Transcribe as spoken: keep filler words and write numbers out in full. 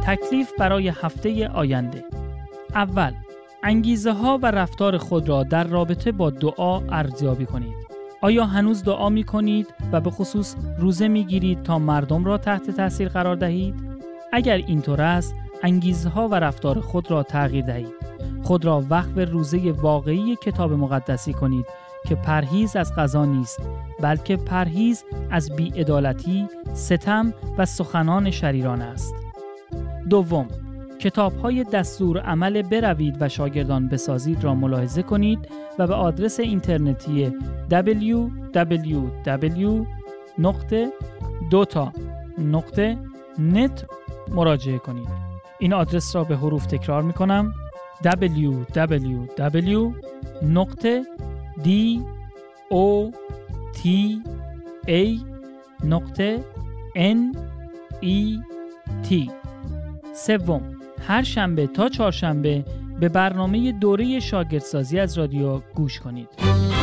تکلیف برای هفته آینده. اول، انگیزه ها و رفتار خود را در رابطه با دعا ارزیابی کنید. آیا هنوز دعا می کنید و به خصوص روزه می گیرید تا مردم را تحت تاثیر قرار دهید؟ اگر اینطور است، انگیزه ها و رفتار خود را تغییر دهید. خود را وقف روزه واقعی کتاب مقدسی کنید که پرهیز از غذا نیست، بلکه پرهیز از بی‌عدالتی، ستم و سخنان شریرانه است. دوم، کتاب‌های دستور عمل بروید و شاگردان بسازید را ملاحظه کنید و به آدرس اینترنتی دبلیو دبلیو دبلیو دات دوتا دات نت مراجعه کنید. این آدرس را به حروف تکرار می کنم: دبلیو دبلیو دبلیو دات دی او تی ای دات ان ای تی. سوم، هر شنبه تا چهارشنبه به برنامه دوره شاگردسازی از رادیو گوش کنید.